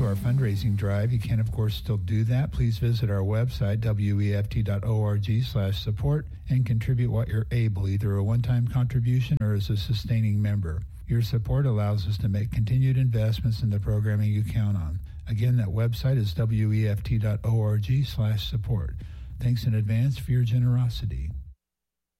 to our fundraising drive, you can, of course, still do that. Please visit our website, weft.org/support, and contribute what you're able, either a one-time contribution or as a sustaining member. Your support allows us to make continued investments in the programming you count on. Again, that website is weft.org/support. Thanks in advance for your generosity.